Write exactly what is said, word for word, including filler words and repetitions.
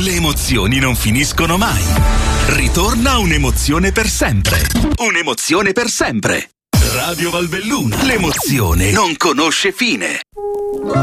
Le emozioni non finiscono mai. Ritorna un'emozione per sempre. Un'emozione per sempre. Radio Valbelluna. L'emozione non conosce fine.